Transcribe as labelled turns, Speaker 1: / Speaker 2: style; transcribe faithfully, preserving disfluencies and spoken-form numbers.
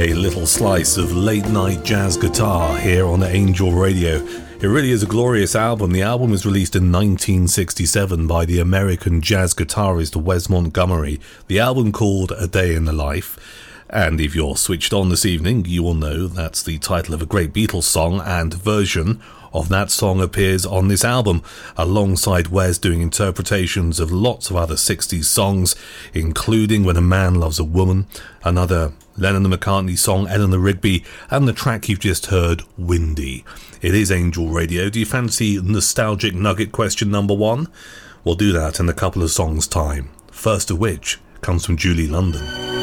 Speaker 1: a little slice of late-night jazz guitar here on Angel Radio. It really is a glorious album. The album was released in nineteen sixty-seven by the American jazz guitarist Wes Montgomery. The album called A Day in the Life. And if you're switched on this evening, you will know that's the title of a great Beatles song, and version of that song appears on this album, alongside Wes doing interpretations of lots of other sixties songs, including When a Man Loves a Woman, another Lennon and McCartney song, Eleanor Rigby, and the track you've just heard, Windy. It is Angel Radio. Do you fancy nostalgic nugget question number one? We'll do that in a couple of songs' time, first of which comes from Julie London.